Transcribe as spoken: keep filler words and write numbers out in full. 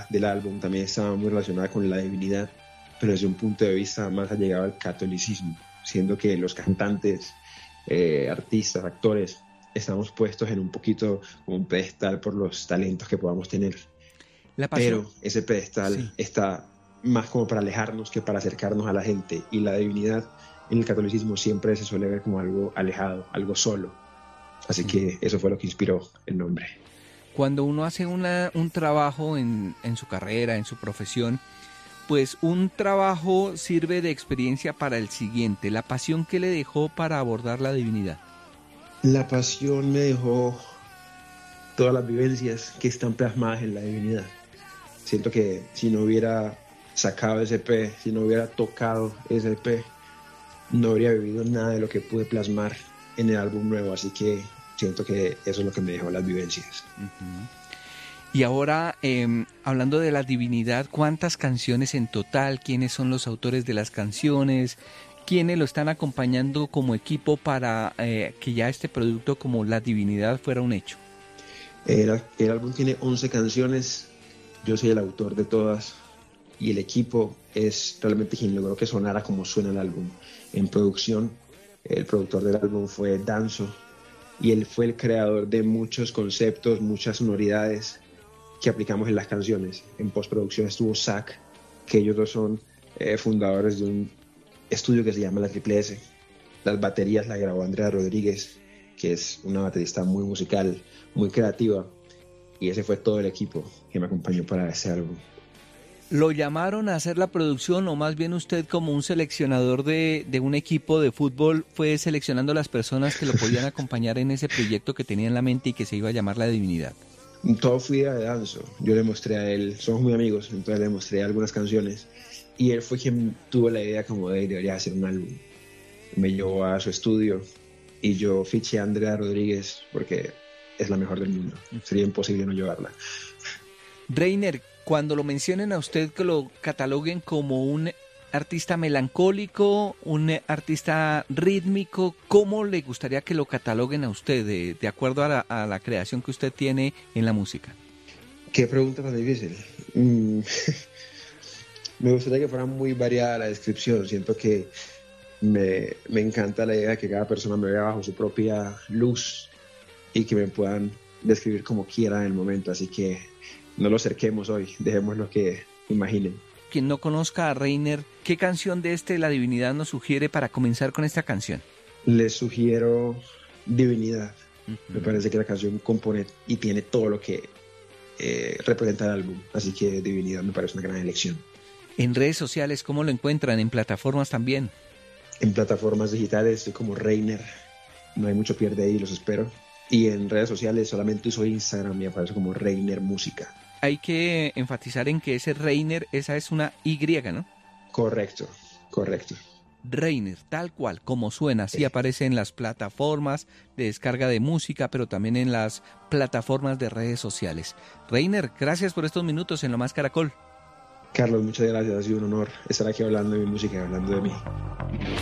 del álbum también estaba muy relacionada con la divinidad, pero desde un punto de vista más allegado al catolicismo, siendo que los cantantes, eh, artistas, actores, estamos puestos en un poquito como un pedestal por los talentos que podamos tener. La pasión. Pero ese pedestal Sí. está más como para alejarnos que para acercarnos a la gente, y la divinidad en el catolicismo siempre se suele ver como algo alejado, algo solo. Así Sí. que eso fue lo que inspiró el nombre. Cuando uno hace una, un trabajo en, en su carrera, en su profesión, pues un trabajo sirve de experiencia para el siguiente. La pasión que le dejó para abordar la divinidad. La pasión me dejó todas las vivencias que están plasmadas en la divinidad. Siento que si no hubiera sacado ese E P, si no hubiera tocado ese E P, no habría vivido nada de lo que pude plasmar en el álbum nuevo. Así que siento que eso es lo que me dejó las vivencias. Uh-huh. Y ahora, eh, hablando de la divinidad, ¿cuántas canciones en total? ¿Quiénes son los autores de las canciones? ¿Quiénes lo están acompañando como equipo para eh, que ya este producto como La Divinidad fuera un hecho? El, el álbum tiene once canciones, yo soy el autor de todas, y el equipo es realmente quien logró que sonara como suena el álbum. En producción, el productor del álbum fue Danzo, y él fue el creador de muchos conceptos, muchas sonoridades que aplicamos en las canciones. En postproducción estuvo Zach, que ellos dos son eh, fundadores de un estudio que se llama La Triple S. Las baterías las grabó Andrea Rodríguez, que es una baterista muy musical, muy creativa, y ese fue todo el equipo que me acompañó para ese álbum. ¿Lo llamaron a hacer la producción o más bien usted, como un seleccionador de, de un equipo de fútbol, fue seleccionando las personas que lo podían acompañar en ese proyecto que tenía en la mente y que se iba a llamar La Divinidad? Todo fue idea de Danzo. Yo le mostré a él, somos muy amigos, entonces le mostré algunas canciones y él fue quien tuvo la idea como de debería hacer un álbum. Me llevó a su estudio y yo fiché a Andrea Rodríguez porque es la mejor del mundo. Sería imposible no llevarla. Reiner, cuando lo mencionen a usted, que lo cataloguen como un artista melancólico, un artista rítmico, ¿cómo le gustaría que lo cataloguen a usted de, de acuerdo a la, a la creación que usted tiene en la música? Qué pregunta tan difícil. Mm. Me gustaría que fuera muy variada la descripción. Siento que me, me encanta la idea de que cada persona me vea bajo su propia luz y que me puedan describir como quiera en el momento. Así que no lo cerquemos hoy, dejemos lo que imaginen. Quien no conozca a Reiner, ¿qué canción de este La Divinidad nos sugiere para comenzar con esta canción? Les sugiero Divinidad. Uh-huh. Me parece que la canción compone y tiene todo lo que eh, representa el álbum. Así que Divinidad me parece una gran elección. En redes sociales, ¿cómo lo encuentran? ¿En plataformas también? En plataformas digitales estoy como Reiner. No hay mucho pierde ahí, los espero. Y en redes sociales solamente uso Instagram y aparece como Reiner Música. Hay que enfatizar en que ese Reiner, esa es una Y, ¿no? Correcto, correcto. Reiner, tal cual, como suena, así aparece en las plataformas de descarga de música, pero también en las plataformas de redes sociales. Reiner, gracias por estos minutos en Lo Más Caracol. Carlos, muchas gracias, ha sido un honor estar aquí hablando de mi música y hablando de mí.